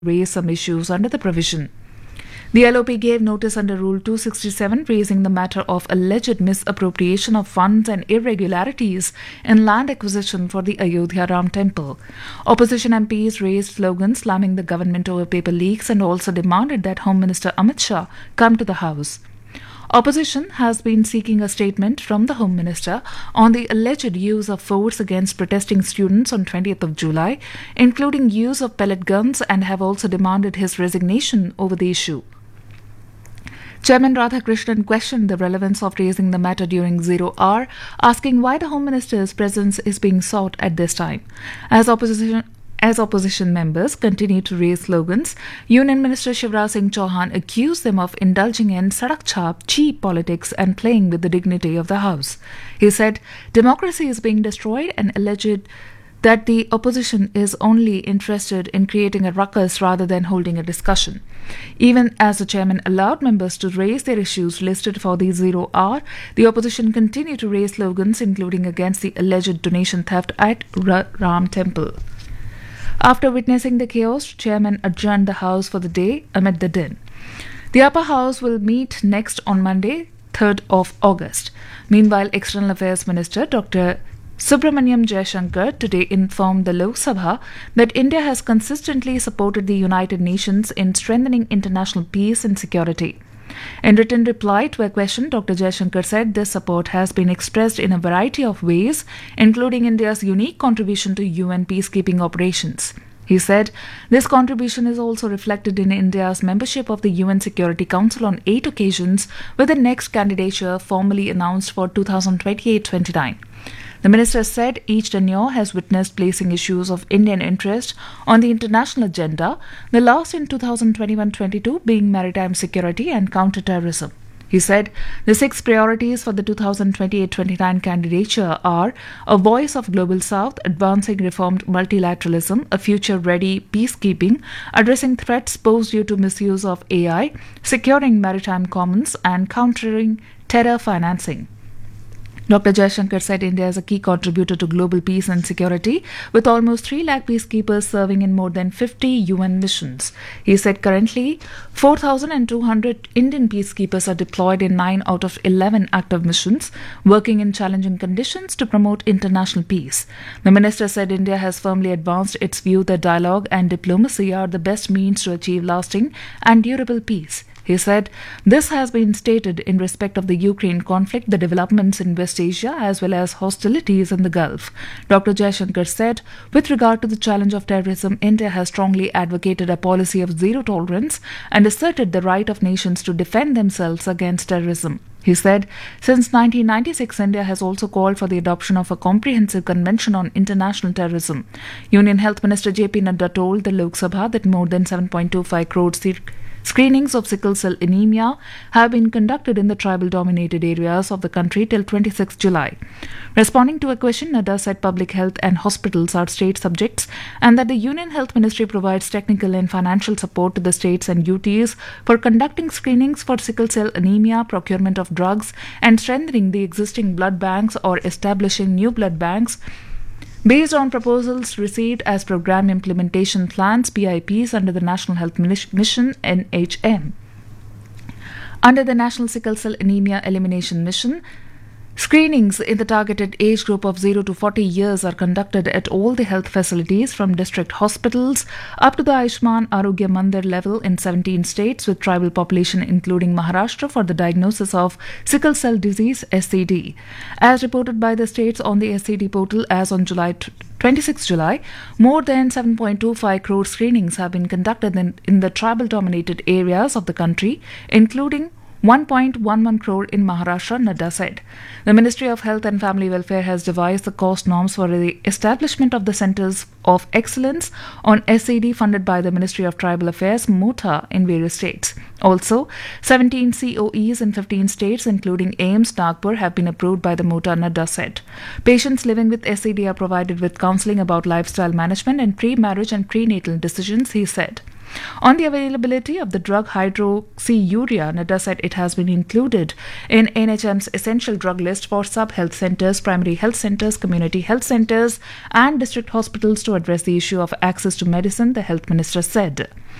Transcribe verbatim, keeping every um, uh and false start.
raise some issues under the provision. The L O P gave notice under Rule two sixty-seven raising the matter of alleged misappropriation of funds and irregularities in land acquisition for the Ayodhya Ram Temple. Opposition M Ps raised slogans slamming the government over paper leaks and also demanded that Home Minister Amit Shah come to the House. Opposition has been seeking a statement from the Home Minister on the alleged use of force against protesting students on twentieth of July, including use of pellet guns, and have also demanded his resignation over the issue. Chairman Radhakrishnan questioned the relevance of raising the matter during zero hour, asking why the Home Minister's presence is being sought at this time. As opposition As opposition members continue to raise slogans, Union Minister Shivraj Singh Chauhan accused them of indulging in sadak chhap, cheap politics and playing with the dignity of the House. He said democracy is being destroyed and alleged that the opposition is only interested in creating a ruckus rather than holding a discussion. Even as the chairman allowed members to raise their issues listed for the zero hour, the opposition continued to raise slogans including against the alleged donation theft at Ram Temple. After witnessing the chaos, Chairman adjourned the House for the day amid the din. The upper house will meet next on Monday, third of August. Meanwhile, External Affairs Minister Doctor Subramaniam Jaishankar today informed the Lok Sabha that India has consistently supported the United Nations in strengthening international peace and security. In written reply to a question, Doctor Jaishankar said this support has been expressed in a variety of ways, including India's unique contribution to U N peacekeeping operations. He said this contribution is also reflected in India's membership of the U N Security Council on eight occasions, with the next candidature formally announced for two thousand twenty-eight to twenty-nine. The minister said each tenure has witnessed placing issues of Indian interest on the international agenda, the last in two thousand twenty-one to twenty-two being maritime security and counter-terrorism. He said the six priorities for the two thousand twenty-eight to twenty-nine candidature are a voice of Global South, advancing reformed multilateralism, a future-ready peacekeeping, addressing threats posed due to misuse of A I, securing maritime commons, and countering terror financing. Doctor Jaishankar said India is a key contributor to global peace and security, with almost three lakh peacekeepers serving in more than fifty U N missions. He said currently four thousand two hundred Indian peacekeepers are deployed in nine out of eleven active missions, working in challenging conditions to promote international peace. The minister said India has firmly advanced its view that dialogue and diplomacy are the best means to achieve lasting and durable peace. He said this has been stated in respect of the Ukraine conflict, the developments in West Asia, as well as hostilities in the Gulf. Doctor Jaishankar said, with regard to the challenge of terrorism, India has strongly advocated a policy of zero tolerance and asserted the right of nations to defend themselves against terrorism. He said, since nineteen ninety-six, India has also called for the adoption of a comprehensive convention on international terrorism. Union Health Minister J P Nadda told the Lok Sabha that more than seven point two five crore screenings of sickle cell anemia have been conducted in the tribal-dominated areas of the country till twenty-sixth of July. Responding to a question, Nadda said public health and hospitals are state subjects and that the Union Health Ministry provides technical and financial support to the states and U Ts for conducting screenings for sickle cell anemia, procurement of drugs, and strengthening the existing blood banks or establishing new blood banks based on proposals received as program implementation plans P I Ps under the National Health Mission N H M. Under the National Sickle Cell Anemia Elimination Mission, screenings in the targeted age group of zero to forty years are conducted at all the health facilities from district hospitals up to the Ayushman Arogya Mandir level in seventeen states with tribal population including Maharashtra for the diagnosis of sickle cell disease S C D. As reported by the states on the S C D portal as on July twenty-sixth of July, more than seven point two five crore screenings have been conducted in, in the tribal-dominated areas of the country, including one point one one crore in Maharashtra, Nadda said. The Ministry of Health and Family Welfare has devised the cost norms for the establishment of the Centres of Excellence on S C D funded by the Ministry of Tribal Affairs, MOTA, in various states. Also, seventeen C O Es in fifteen states, including A I M S, Nagpur, have been approved by the MOTA, Nadda said. Patients living with S C D are provided with counselling about lifestyle management and pre-marriage and prenatal decisions, he said. On the availability of the drug hydroxyurea, Nadda said it has been included in N H M's essential drug list for sub-health centres, primary health centres, community health centres and district hospitals to address the issue of access to medicine, the health minister said.